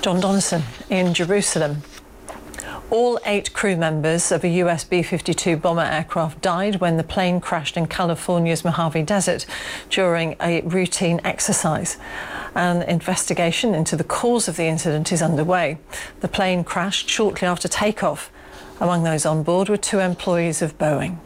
John Donison in Jerusalem. All 8 crew members of a US B-52 bomber aircraft died when the plane crashed in California's Mojave Desert during a routine exercise. An investigation into the cause of the incident is underway. The plane crashed shortly after takeoff. Among those on board were 2 employees of Boeing.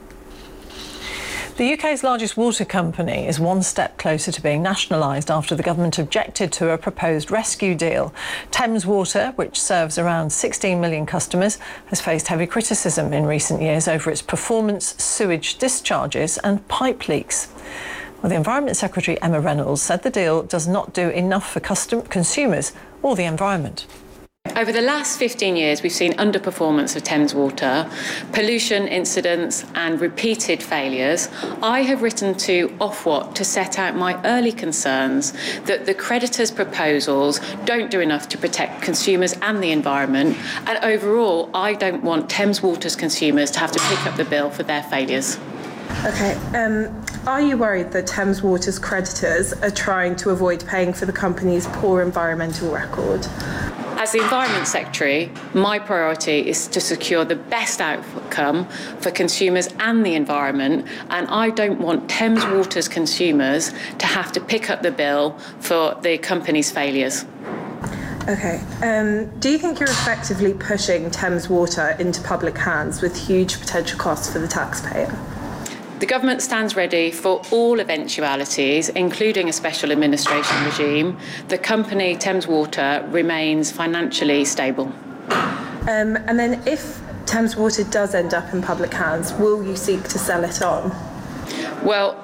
The UK's largest water company is one step closer to being nationalised after the government objected to a proposed rescue deal. Thames Water, which serves around 16 million customers, has faced heavy criticism in recent years over its performance, sewage discharges and pipe leaks. Well, the Environment Secretary Emma Reynolds said the deal does not do enough for consumers or the environment. Over the last 15 years, we've seen underperformance of Thames Water, pollution incidents and repeated failures. I have written to Ofwat to set out my early concerns that the creditors' proposals don't do enough to protect consumers and the environment, and overall, I don't want Thames Water's consumers to have to pick up the bill for their failures. OK, are you worried that Thames Water's creditors are trying to avoid paying for the company's poor environmental record? As the Environment Secretary, my priority is to secure the best outcome for consumers and the environment, and I don't want Thames Water's consumers to have to pick up the bill for the company's failures. OK. Do you think you're effectively pushing Thames Water into public hands with huge potential costs for the taxpayer? The government stands ready for all eventualities, including a special administration regime. The company, Thames Water, remains financially stable. And then if Thames Water does end up in public hands, will you seek to sell it on? Well,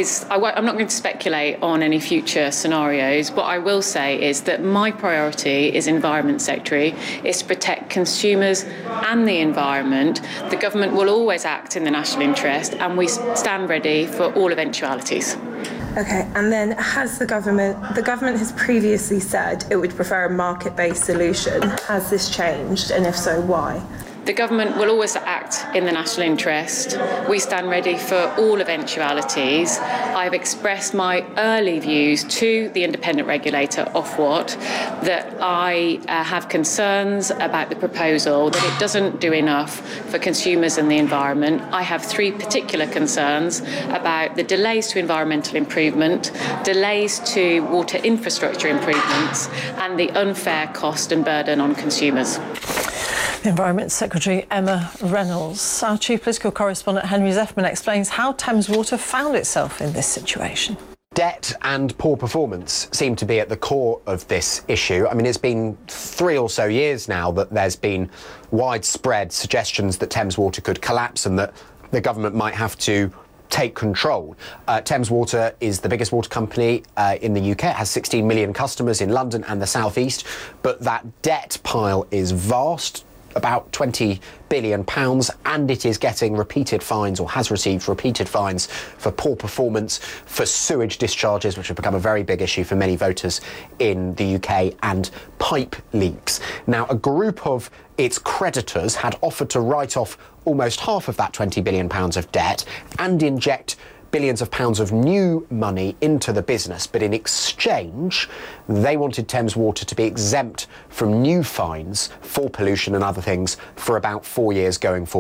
I'm not going to speculate on any future scenarios. What I will say is that my priority as Environment Secretary is to protect consumers and the environment. The government will always act in the national interest, and we stand ready for all eventualities. OK, and then the government has previously said it would prefer a market-based solution. Has this changed, and if so, why? The government will always act in the national interest. We stand ready for all eventualities. I've expressed my early views to the independent regulator, Ofwat, that I have concerns about the proposal, that it doesn't do enough for consumers and the environment. I have 3 particular concerns about the delays to environmental improvement, delays to water infrastructure improvements, and the unfair cost and burden on consumers. The Environment Secretary Emma Reynolds. Our chief political correspondent Henry Zeffman explains how Thames Water found itself in this situation. Debt and poor performance seem to be at the core of this issue. I mean, it's been 3 or so years now that there's been widespread suggestions that Thames Water could collapse and that the government might have to take control. Thames Water is the biggest water company in the UK. It has 16 million customers in London and the South East, but that debt pile is vast, about £20 billion, and it is getting repeated fines, or has received repeated fines, for poor performance, for sewage discharges, which have become a very big issue for many voters in the UK, and pipe leaks. Now, a group of its creditors had offered to write off almost half of that £20 billion of debt and inject billions of pounds of new money into the business, but in exchange they wanted Thames Water to be exempt from new fines for pollution and other things for about 4 years going forward.